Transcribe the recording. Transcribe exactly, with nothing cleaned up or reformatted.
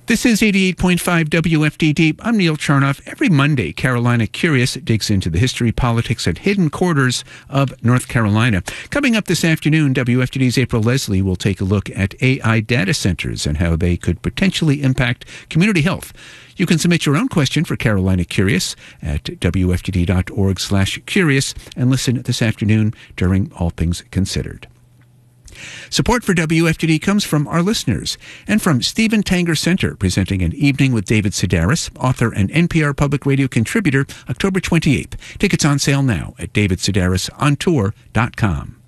This is eighty-eight point five W F D D. I'm Neil Charnoff. Every Monday, Carolina Curious digs into the history, politics, and hidden quarters of North Carolina. Coming up this afternoon, W F D D's April Leslie will take a look at A I data centers and how they could potentially impact community health. You can submit your own question for Carolina Curious at W F D D dot org slash curious and listen this afternoon during All Things Considered. Support for W F D D comes from our listeners and from Stephen Tanger Center, presenting An Evening with David Sedaris, author and N P R Public Radio contributor, October twenty-eighth. Tickets on sale now at david sedaris on tour dot com.